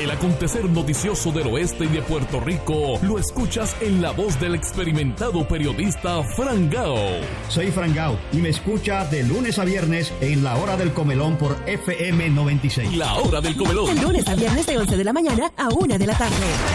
El acontecer noticioso del oeste y de Puerto Rico lo escuchas en la voz del experimentado periodista Fran Gao. Soy Fran Gao y me escucha de lunes a viernes en La Hora del Comelón por FM 96. La Hora del Comelón. De lunes a viernes de 11 de la mañana a 1 de la tarde.